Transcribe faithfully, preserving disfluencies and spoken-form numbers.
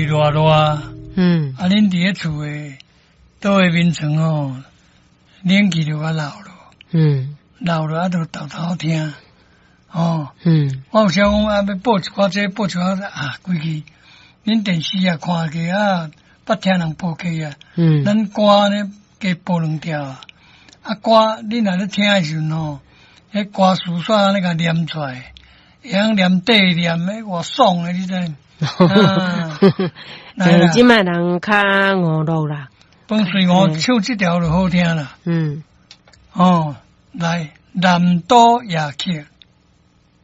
热热， 嗯， 啊，恁伫咧厝诶，倒诶眠床哦，冷气就较老咯， 嗯， 老了啊，就偷偷听，哦， 嗯， 我有时讲啊，要报一寡这报一寡啊，规气，恁电视啊看起啊，捌听人报起啊， 嗯， 咱歌呢加报两条啊，啊歌恁若咧听诶时阵吼，迄歌词煞安尼甲念出来，会晓念底念诶偌爽诶，你知？啊，来啦， 即卖人较五路啦， 本随我唱这条就好听啦。 嗯， 哦，来南岛夜曲。